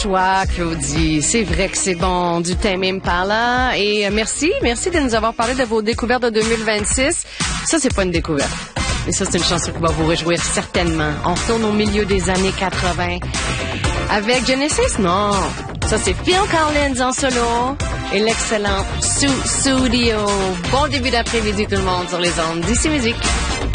Choix, Claudie. C'est vrai que c'est bon, du Tame Impala. Et merci de nous avoir parlé de vos découvertes de 2026. Ça, c'est pas une découverte. Mais ça, c'est une chanson qui va vous réjouir certainement. On retourne au milieu des années 80. Avec Genesis? Non. Ça, c'est Phil Collins en solo et l'excellent Studio. Bon début d'après-midi tout le monde sur les ondes d'Ici Musique.